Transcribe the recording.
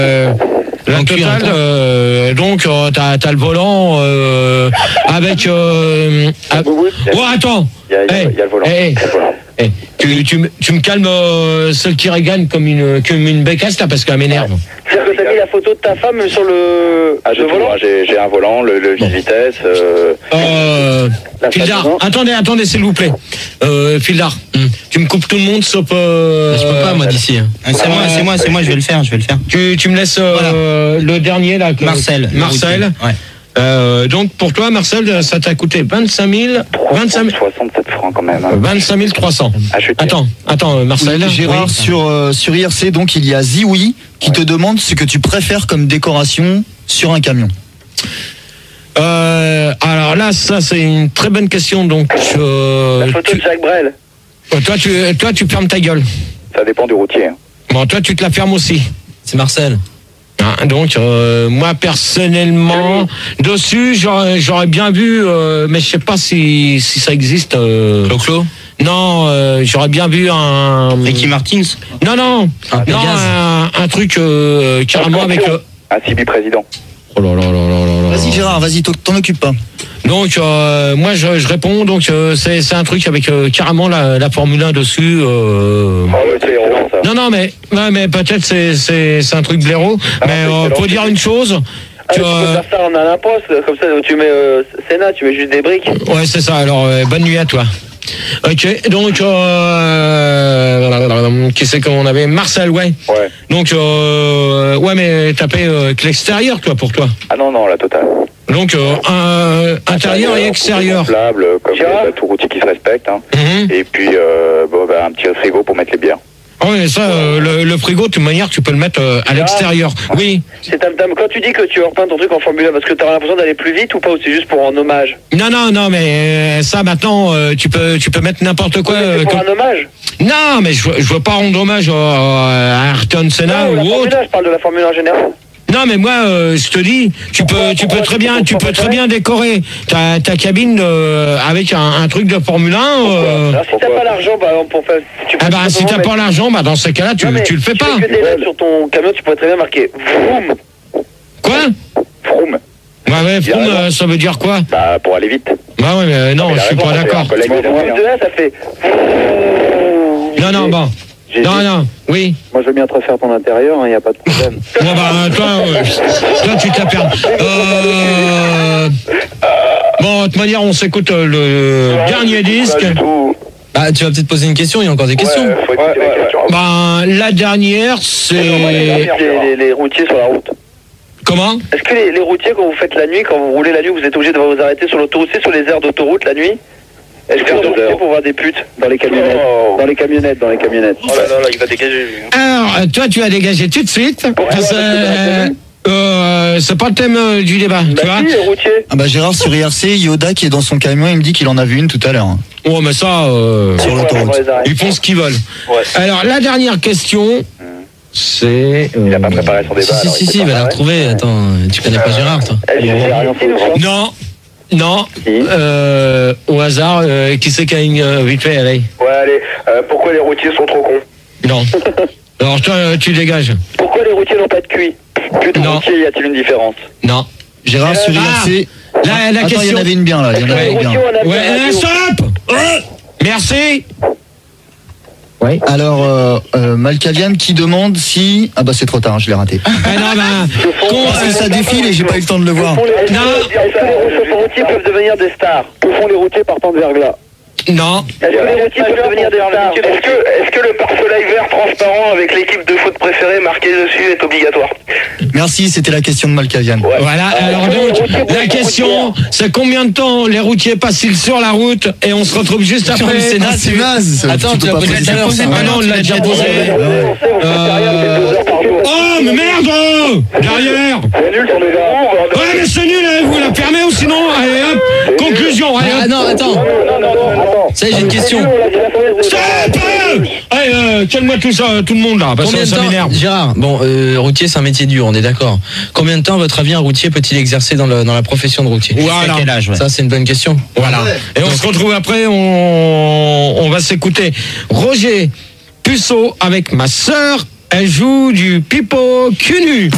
La totale, donc t'as le volant avec. Oh attends. Il y a le volant. Tu me calmes celle qui régane comme une bécasse là parce qu'elle m'énerve. C'est-à-dire que t'as mis la photo de ta femme sur le volant. J'ai un volant, le vis-vitesse. Fildar, attendez s'il vous plaît. Fildar, tu me coupes tout le monde sauf. Je peux pas moi d'ici. C'est moi, je vais le faire. Tu me laisses le dernier là. Marcel. Ouais. Donc pour toi Marcel, ça t'a coûté 25 67 francs quand même. 25 300. Attends Marcel. Gérard, sur IRC, donc il y a Zioui qui te demande ce que tu préfères comme décoration sur un camion. Alors là, ça c'est une très bonne question. Donc la photo de Jacques Brel. Toi tu fermes ta gueule. Ça dépend du routier. Bon, toi tu te la fermes aussi. C'est Marcel. Donc moi personnellement dessus j'aurais bien vu mais je sais pas si ça existe Clo-Clo. Non, j'aurais bien vu un Ricky Martins. Non, un truc carrément avec un CB président. Oh là. Vas-y Gérard, vas-y, t'en occupe pas. Donc moi je réponds, donc c'est un truc avec carrément la Formule 1 dessus. Non mais peut-être c'est un truc blaireau. Mais faut dire une chose. Tu peux faire ça en un poste, comme ça tu mets Sénat, tu mets juste des briques. Ouais c'est ça. Alors bonne nuit à toi. Ok, donc qui c'est qu'on avait Marcel, ouais. Donc ouais mais t'as payé que l'extérieur toi pour toi. Ah non la totale. Donc intérieur et extérieur. Comme tout routier qui se respecte. Et puis un petit frigo pour mettre les bières. Ah oui, ça, le frigo, de toute manière, tu peux le mettre à l'extérieur. Oui. Quand tu dis que tu repeins ton truc en Formule 1, parce que tu as l'impression d'aller plus vite ou pas, ou c'est juste pour un hommage? Non, mais ça, maintenant, tu peux mettre n'importe quoi. Pour un hommage? Non, mais je veux pas rendre hommage à Ayrton Senna ou autre. Je parle de la Formule 1 en général. Non mais moi je te dis tu peux très bien décorer ta cabine avec un truc de Formule 1 Alors, si t'as pas l'argent pour faire si t'as pas l'argent dans ces cas-là tu le fais pas. Que des lettres sur ton camion tu pourrais très bien marquer Vroom. Quoi? Vroom. Ouais Vroom ça veut dire quoi? Pour aller vite. Bah ouais mais non je suis pas d'accord. Ça fait Non oui. Moi, je veux bien te refaire ton intérieur, il n'y a pas de problème. Bon, toi, tu te la perds. Bon, de toute manière, on s'écoute le dernier disque. Tu vas peut-être poser une question, il y a encore des questions. La dernière, c'est... Les routiers sur la route. Comment? Est-ce que les routiers, quand vous faites la nuit, quand vous roulez la nuit, vous êtes obligé de vous arrêter sur l'autoroute, sur les aires d'autoroute la nuit? Est-ce que vous êtes obligé pour voir des putes dans les camionnettes? Dans les camionnettes. Oh là, il va dégager. Alors, toi, tu vas dégager tout de suite. C'est pas le thème du débat, tu vois. Les routiers. Gérard, sur IRC, Yoda qui est dans son camion, il me dit qu'il en a vu une tout à l'heure. Oh, mais ça, sur l'autoroute. Ils font ce qu'ils veulent. Ouais. Alors, la dernière question, c'est... Il n'a pas préparé son débat. Si, il va la retrouver. Attends, tu connais pas Gérard, toi? Non, au hasard, qui c'est qui a une vite fait, allez. Ouais, allez, pourquoi les routiers sont trop cons? Non. Alors toi, tu dégages. Pourquoi les routiers n'ont pas de QI? Plus de routiers, y a-t-il une différence? Non. Gérard, sur IRC... La question... il y en avait une bien, là. Stop. Merci. Ouais. Alors, Malkavian qui demande si... c'est trop tard, je l'ai raté. Parce que ça défile et j'ai pas eu le temps de le voir. Est-ce que les routiers peuvent devenir des stars? Que font les routiers partant de Verglas? Non. Est-ce que les routiers peuvent devenir des stars? Est-ce que le pare-soleil vert transparent avec l'équipe de foot préférée marquée dessus est obligatoire? Merci, c'était la question de Malkavian. Ouais. Voilà, alors donc, la question, c'est combien de temps les routiers passent-ils sur la route et on se retrouve juste après. C'est naze. Attends, tu vas poser tout à l'heure. Non, on l'a déjà posé. Oh, mais merde! Derrière! Ouais, mais c'est nul, vous la fermez ou sinon, allez hop, conclusion, allez hop. Non, attends. Ça y est, j'ai une question. Stop! Allez, calme-moi tout le monde là, parce que ça m'énerve. Gérard, routier c'est un métier dur, on est d'accord. Combien de temps, à votre avis, un routier peut-il exercer dans la profession de routier? Voilà. À quel âge? Ça, c'est une bonne question. Voilà. Et on se retrouve après, on va s'écouter Roger Puceau avec ma sœur. Elle joue du pipeau cul nu.